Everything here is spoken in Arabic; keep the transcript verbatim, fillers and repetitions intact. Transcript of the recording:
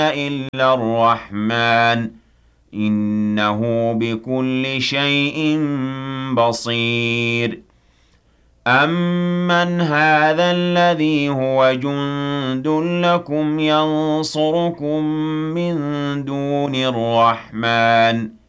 إِلَّا الرَّحْمَٰنُ إِنَّهُ بِكُلِّ شَيْءٍ بَصِيرٌ أَمَّنْ هَٰذَا الَّذِي هُوَ جُندٌ لَّكُمْ يَنصُرُكُم مِّن دُونِ الرَّحْمَٰنِ